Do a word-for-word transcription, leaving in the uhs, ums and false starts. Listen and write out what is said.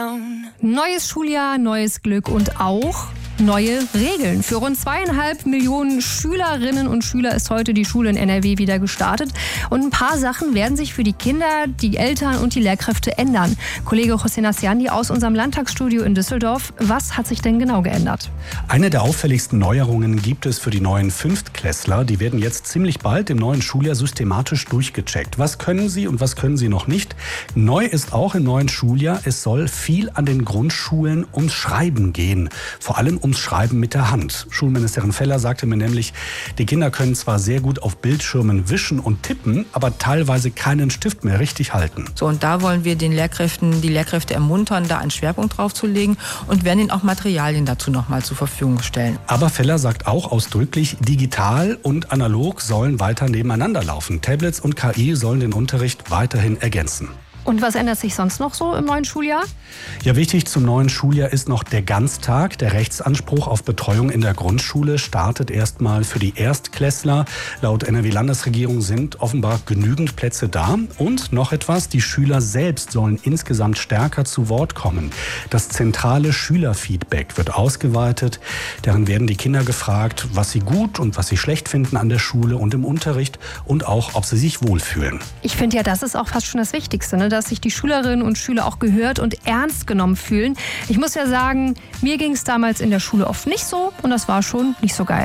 Neues Schuljahr, neues Glück und auch neue Regeln. Für rund zweieinhalb Millionen Schülerinnen und Schüler ist heute die Schule in N R W wieder gestartet. Und ein paar Sachen werden sich für die Kinder, die Eltern und die Lehrkräfte ändern. Kollege Hossein Asjandi aus unserem Landtagsstudio in Düsseldorf. Was hat sich denn genau geändert? Eine der auffälligsten Neuerungen gibt es für die neuen Fünftklässler. Die werden jetzt ziemlich bald im neuen Schuljahr systematisch durchgecheckt. Was können sie und was können sie noch nicht? Neu ist auch im neuen Schuljahr, es soll viel an den Grundschulen ums Schreiben gehen. Vor allem ums Schreiben mit der Hand. Schulministerin Feller sagte mir nämlich, die Kinder können zwar sehr gut auf Bildschirmen wischen und tippen, aber teilweise keinen Stift mehr richtig halten. So, und da wollen wir den Lehrkräften, die Lehrkräfte ermuntern, da einen Schwerpunkt drauf zu legen und werden ihnen auch Materialien dazu nochmal zur Verfügung stellen. Aber Feller sagt auch ausdrücklich, digital und analog sollen weiter nebeneinander laufen. Tablets und K I sollen den Unterricht weiterhin ergänzen. Und was ändert sich sonst noch so im neuen Schuljahr? Ja, wichtig zum neuen Schuljahr ist noch der Ganztag. Der Rechtsanspruch auf Betreuung in der Grundschule startet erstmal für die Erstklässler. Laut N R W-Landesregierung sind offenbar genügend Plätze da. Und noch etwas, die Schüler selbst sollen insgesamt stärker zu Wort kommen. Das zentrale Schülerfeedback wird ausgeweitet. Darin werden die Kinder gefragt, was sie gut und was sie schlecht finden an der Schule und im Unterricht und auch, ob sie sich wohlfühlen. Ich finde ja, das ist auch fast schon das Wichtigste, ne? Dass sich die Schülerinnen und Schüler auch gehört und ernst genommen fühlen. Ich muss ja sagen, mir ging es damals in der Schule oft nicht so und das war schon nicht so geil.